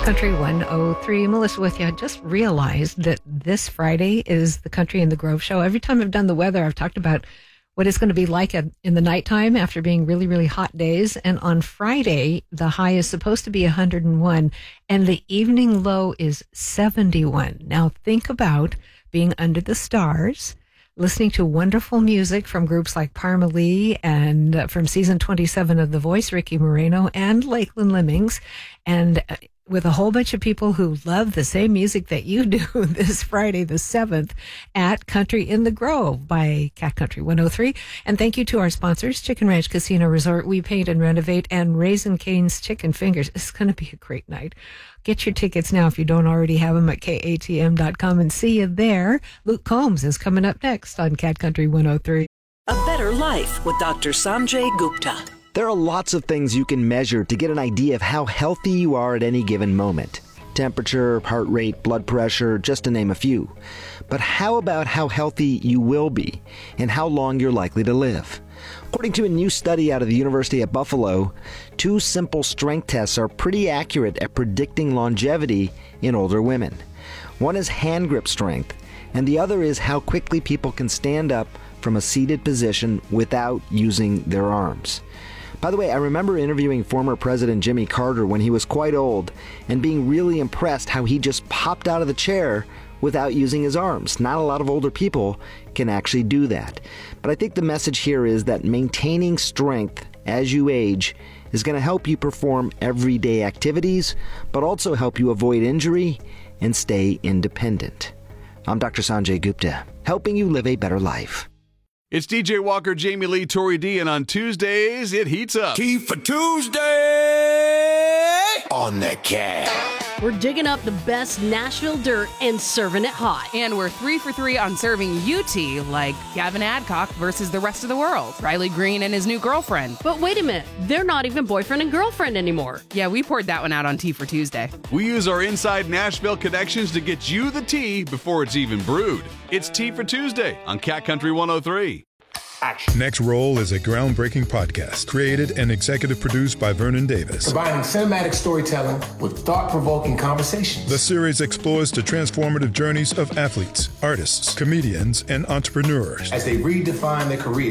Country 103. Melissa with you. I just realized that this Friday is the Country in the Grove show. Every time I've done the weather, I've talked about what it's going to be like in the nighttime after being really, really hot days. And on Friday, the high is supposed to be 101 and the evening low is 71. Now think about being under the stars, listening to wonderful music from groups like Parmalee and from season 27 of The Voice, Ricky Moreno and Lakeland Lemmings, and with a whole bunch of people who love the same music that you do this Friday, the 7th, at Country in the Grove by Cat Country 103. And thank you to our sponsors, Chicken Ranch Casino Resort, We Paint and Renovate, and Raising Cane's Chicken Fingers. It's going to be a great night. Get your tickets now if you don't already have them at katm.com and see you there. Luke Combs is coming up next on Cat Country 103. A Better Life with Dr. Sanjay Gupta. There are lots of things you can measure to get an idea of how healthy you are at any given moment. Temperature, heart rate, blood pressure, just to name a few. But how about how healthy you will be and how long you're likely to live? According to a new study out of the University at Buffalo, 2 simple strength tests are pretty accurate at predicting longevity in older women. One is hand grip strength, and the other is how quickly people can stand up from a seated position without using their arms. By the way, I remember interviewing former President Jimmy Carter when he was quite old and being really impressed how he just popped out of the chair without using his arms. Not a lot of older people can actually do that. But I think the message here is that maintaining strength as you age is going to help you perform everyday activities, but also help you avoid injury and stay independent. I'm Dr. Sanjay Gupta, helping you live a better life. It's DJ Walker, Jamie Lee, Tori D, and on Tuesdays, it heats up. Tea for Tuesday on the Cat. We're digging up the best Nashville dirt and serving it hot. And we're 3 for 3 on serving you tea, like Gavin Adcock versus the rest of the world, Riley Green and his new girlfriend. But wait a minute, they're not even boyfriend and girlfriend anymore. Yeah, we poured that one out on Tea for Tuesday. We use our inside Nashville connections to get you the tea before it's even brewed. It's Tea for Tuesday on Cat Country 103. Next Roll is a groundbreaking podcast created and executive produced by Vernon Davis. Combining cinematic storytelling with thought-provoking conversations. The series explores the transformative journeys of athletes, artists, comedians, and entrepreneurs as they redefine their career